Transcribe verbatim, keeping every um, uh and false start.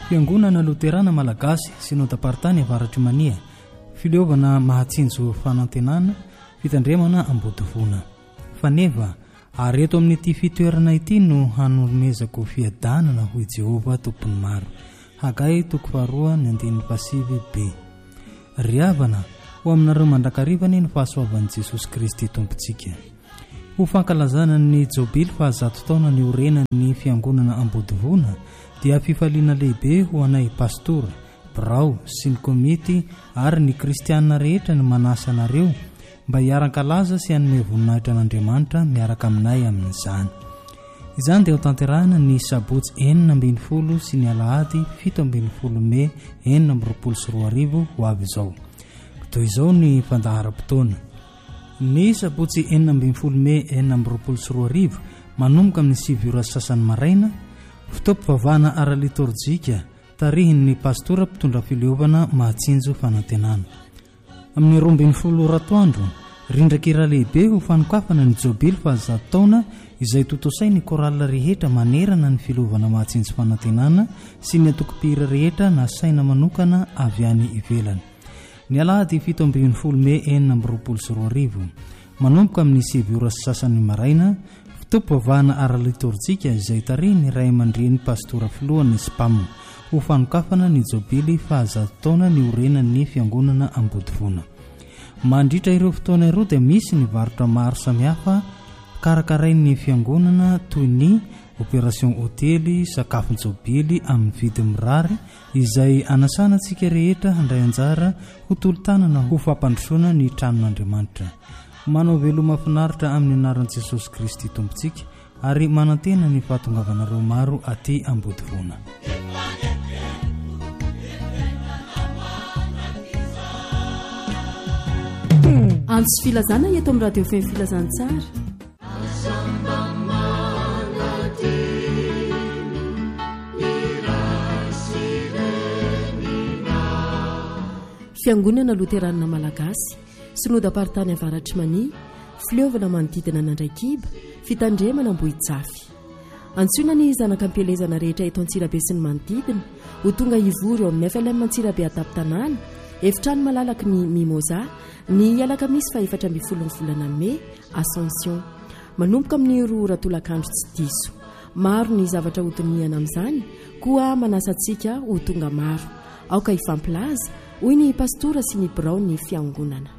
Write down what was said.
Fiangonana Luterana Malagasy Synodapartany Avaratry Mania, fileovana mahatsinjo fanantenana, fitandremana ambodivona. Faneva ary eto amin'ity fitoerana ity no hanomezako fiadanana ho Jehova tompony maro. Hagai toko faharoa ny andininy pasivy B. Riavana ho aminareo mandrakarivany ny fahasoavan'i Jesosy Kristy tompontsika. Ho fankalazana ny jobily fahazato taona ny orenan'ny fiangonana ambodivona dia fifaliana lehibe ho anay pastora, brao sy ny komity ary ny kristianina rehetra ny manasa anareo mba hiaran-kalaza sy hanome voninahitra an'Andriamanitra miaraka aminay amin'izany. Izany dia ho tanterahana ny sabotsy enina ambin'ny folo sy ny alahady fito ambin'ny folo Mey enina amby roapolo sy roa arivo ho avy izao. Toy izao ny fandaharam-potoana. Ny sabotsy enina ambin'ny folo Mey enina amby roapolo sy roa arivo manomboka amin'ny sivy ora sasany maraina, fotoam-pivavahana ara-litorjika tarihin'ny pastora mpitondra fileovana mahatsinjo fanantenana. Amin'ny roa ambin'ny folo ora atoandro, rindrakira lehibe ho fanokafana ny jobily fahazato taona izay totosain'ny korala rehetra manerana ny fileovana mahatsinjo fanantenana sy ny atoko-pihira rehetra nasaina manokana avy any ivelany. Ny alahady fito ambin'ny folo Mey enina amby roapolo sy roa arivo manomboka amin'ny sivy ora sy sasany maraina, fotoam-pivavahana ara-litorjika izay tarihin'ny ray aman-dren'ny pastora filohan'ny Spam ho fanokafana ny jobily fahazato taona ny orenan'ny fiangonana ambodivona. Mandritra ireo fotoana ireo dia misy ny varotra maro samihafa karakarain'ny fiangonana toy ny opération hôtely, sakafon-jobily amin'ny vidy mirary izay anasana antsika rehetra handray anjara ho tolo-tanana ho fampandrosoana ny tranon'Andriamanitra. Manao veloma finaritra amin'ny anaran'i Jesosy Kristy tompontsika ary manantena ny fahatongavanareo maro aty ambodivona. Antsy filazana eto amin'ny radio fem filazantsara. Fiangonana Luterana Malagasy Synodapartany Avaratry Mania, fileovana manodidina an'Andraikiba, fitandremana Ambohitsafy. Antsoina ny zanak'ampelezana rehetra eto Antsirabe sy ny manodidina ho tonga hivory eo amin'ny F L M Antsirabe Ataptanàna, efitrano malalaky ny Mimoza, ny alakamisy fa efatra amby folo ny volana Mey, Ascension, manomboka amin'ny roa ora tolakandro tsy diso. Maro ny zavatra hotonihana amin'izany, koa manasa antsika ho tonga maro. Aoka ifampilaza, hoy ny pastora sy ny brao ny fiangonana.